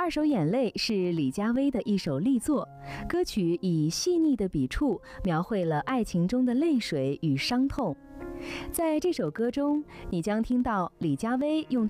二手眼泪是李佳薇的一首力作，歌曲以细腻的笔触描绘了爱情中的泪水与伤痛。在这首歌中，你将听到李佳薇用